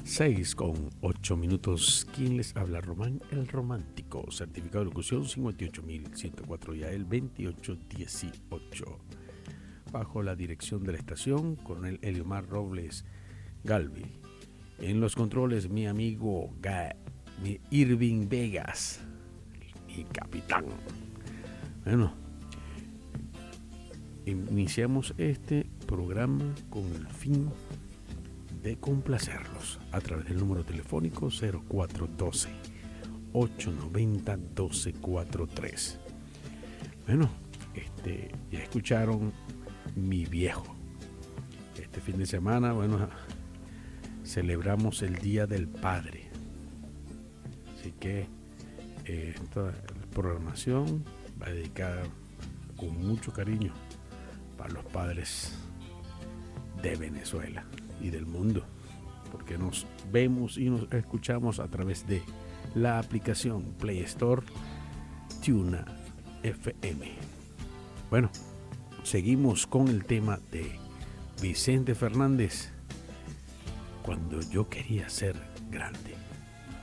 6:08. ¿Quién les habla? Román el Romántico. Certificado de locución 58104 y a él 2818. Bajo la dirección de la estación, Coronel Eliomar Robles Galvi. En los controles, mi amigo mi Irving Vegas, mi capitán. Bueno, iniciamos este programa con el fin de complacerlos a través del número telefónico 0412-890-1243. Bueno, ya escucharon Mi Viejo. Este fin de semana, bueno, celebramos el Día del Padre. Así que esta programación va dedicada con mucho cariño para los padres de Venezuela y del mundo, porque nos vemos y nos escuchamos a través de la aplicación Play Store Tuna FM. Bueno, seguimos con el tema de Vicente Fernández, Cuando yo quería ser grande.